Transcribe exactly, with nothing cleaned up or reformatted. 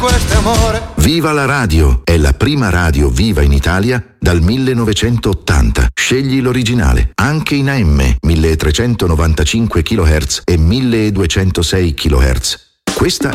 questo amore. Viva la radio! È la prima radio viva in Italia dal millenovecentottanta. Scegli l'originale, anche in A M, milletrecentonovantacinque chilohertz e milleduecentosei chilohertz. Questa